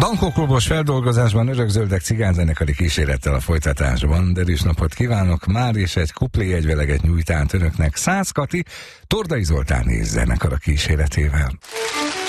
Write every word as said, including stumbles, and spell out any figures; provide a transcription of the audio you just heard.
Bankok-klubos feldolgozásban örökzöldek cigányzenekari kísérettel a folytatásban. Derűs napot kívánok! Már is egy kuplé egyveleget nyújt át önöknek Szász Kati, Tordai Zoltán és zenekara kíséretével.